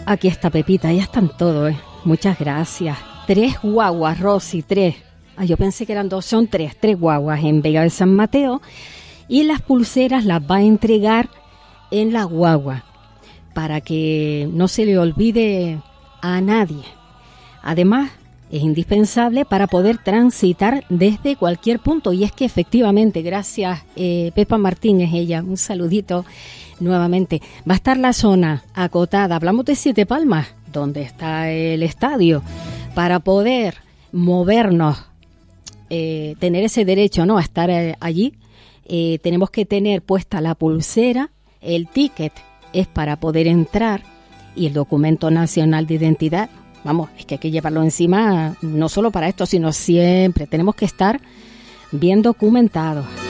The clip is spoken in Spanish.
Aquí está Pepita, ya están todos, ¿eh? Muchas gracias. 3 guaguas, Rosy, 3. Yo pensé que eran 2, son 3 guaguas en Vega de San Mateo. Y las pulseras las va a entregar en la guagua para que no se le olvide a nadie. Además, es indispensable para poder transitar desde cualquier punto. Y es que efectivamente, gracias Pepa Martínez, ella, un saludito nuevamente. Va a estar la zona acotada, hablamos de Siete Palmas, donde está el estadio, para poder movernos, tener ese derecho, ¿no?, a estar allí. Tenemos que tener puesta la pulsera, el ticket es para poder entrar y el documento nacional de identidad. Vamos, es que hay que llevarlo encima, no solo para esto, sino siempre. Tenemos que estar bien documentados.